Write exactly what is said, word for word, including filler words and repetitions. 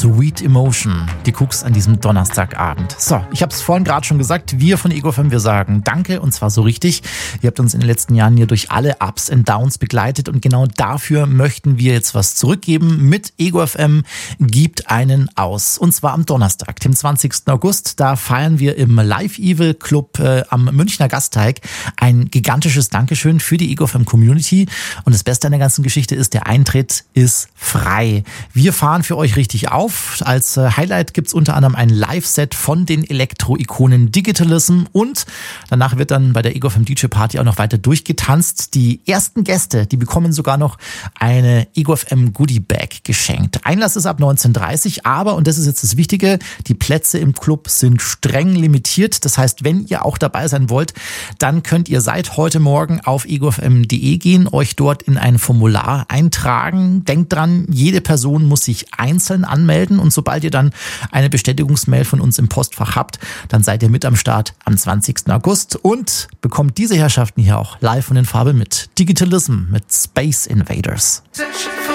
Sweet Emotion, die Cooks an diesem Donnerstagabend. So, ich habe es vorhin gerade schon gesagt, wir von Ego F M, wir sagen Danke, und zwar so richtig. Ihr habt uns in den letzten Jahren hier durch alle Ups und Downs begleitet und genau dafür möchten wir jetzt was zurückgeben. Mit Ego F M gibt einen aus. Und zwar am Donnerstag, dem zwanzigsten August. Da feiern wir im Live Evil Club äh, am Münchner Gasteig ein gigantisches Dankeschön für die Ego F M Community. Und das Beste an der ganzen Geschichte ist, der Eintritt ist frei. Wir fahren für euch richtig auf. Als Highlight gibt's unter anderem ein Live-Set von den Elektro-Ikonen Digitalism und danach wird dann bei der Ego F M D J Party auch noch weiter durchgetanzt. Die ersten Gäste, die bekommen sogar noch eine Ego F M Goodie Bag geschenkt. Einlass ist ab neunzehn Uhr dreißig, aber, und das ist jetzt das Wichtige, die Plätze im Club sind streng limitiert. Das heißt, wenn ihr auch dabei sein wollt, dann könnt ihr seit heute Morgen auf ego f m punkt de gehen, euch dort in ein Formular eintragen. Denkt dran, jede Person muss sich einzeln anmelden und sobald ihr dann eine Bestätigungsmail von uns im Postfach habt, dann seid ihr mit am Start am zwanzigsten August und bekommt diese Herrschaften hier auch live und in Farbe mit. Digitalism mit Space Invaders.